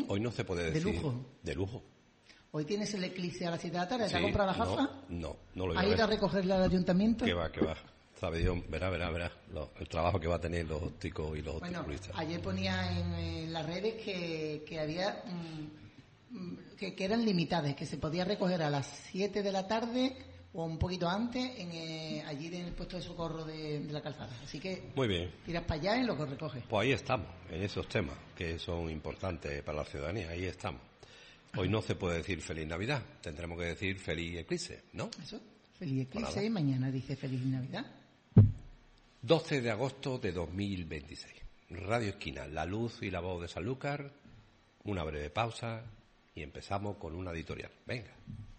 Hoy no se puede decir. De lujo. De lujo. Hoy tienes el eclipse a las 7 de la tarde. ¿Te Sí, has comprado la gafa? No lo voy ¿Ha ido a recogerla al ayuntamiento? Que va. Sabe Dios, verá. El trabajo que va a tener los ópticos y los opticulistas. Ayer ponía en las redes que había... que eran limitadas, que se podía recoger a las 7 de la tarde o un poquito antes allí en el puesto de socorro de la calzada. Así que muy bien, tiras para allá y lo que recoges. Pues ahí estamos, en esos temas que son importantes para la ciudadanía, ahí estamos. Hoy no se puede decir Feliz Navidad, tendremos que decir Feliz Eclipse, ¿no? Eso, Feliz Eclipse, y mañana dice Feliz Navidad. 12 de agosto de 2026. Radio Esquina, la luz y la voz de Sanlúcar, una breve pausa y empezamos con una editorial. Venga.